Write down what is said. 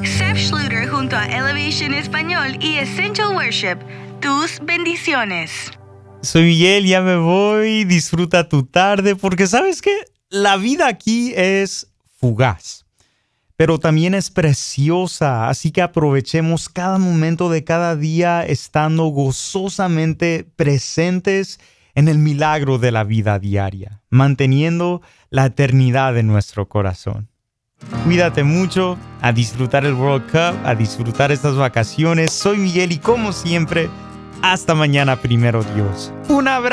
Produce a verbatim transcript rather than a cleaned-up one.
Sepp Schluter junto a Elevation Español y Essential Worship. Tus bendiciones. Soy Miguel, ya me voy. Disfruta tu tarde porque ¿sabes qué? La vida aquí es fugaz, pero también es preciosa. Así que aprovechemos cada momento de cada día estando gozosamente presentes en el milagro de la vida diaria, manteniendo la eternidad en nuestro corazón. Cuídate mucho, a disfrutar el World Cup, a disfrutar estas vacaciones. Soy Miguel y como siempre, hasta mañana primero Dios. Un abrazo.